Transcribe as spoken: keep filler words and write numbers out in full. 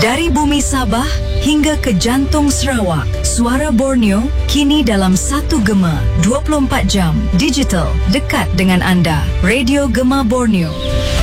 Dari bumi Sabah hingga ke jantung Sarawak, suara Borneo kini dalam satu gema, dua puluh empat jam, digital, dekat dengan anda. Radio Gema Borneo.